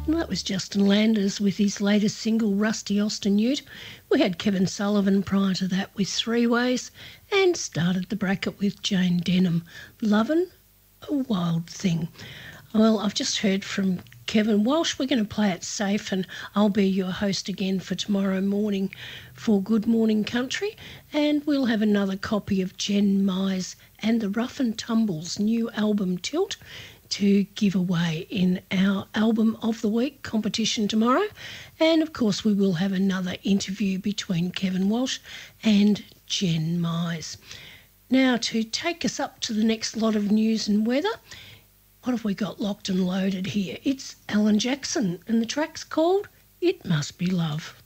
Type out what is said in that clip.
Well, that was Justin Landers with his latest single, Rusty Austin Ute. We had Kevin Sullivan prior to that with Three Ways, and started the bracket with Jane Denham, Lovin' a Wild Thing. Well, I've just heard from Kevin Walsh. We're going to play it safe, and I'll be your host again for tomorrow morning for Good Morning Country, and we'll have another copy of Jen Mize and the Rough and Tumble's new album Tilt to give away in our Album of the Week competition tomorrow. And of course we will have another interview between Kevin Walsh and Jen Mize. Now, to take us up to the next lot of news and weather, what have we got locked and loaded here? It's Alan Jackson, and the track's called It Must Be Love.